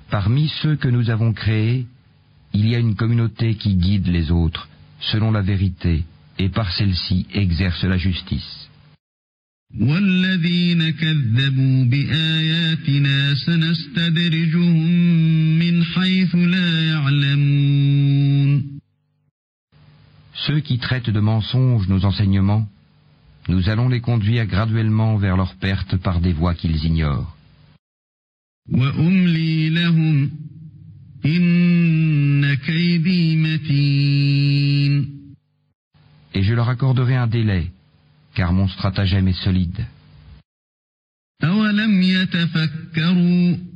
Parmi ceux que nous avons créés, il y a une communauté qui guide les autres, selon la vérité, et par celle-ci exerce la justice. والذين كذبوا بآياتنا سنستدرجهم من حيث لا يعلمون. Ceux qui traitent de mensonges nos enseignements, nous allons les conduire graduellement vers leur perte par des voies qu'ils ignorent. وأملي لهم إن كيدي متين. Et je leur accorderai un délai, car mon stratagème est solide. أولم يتفكروا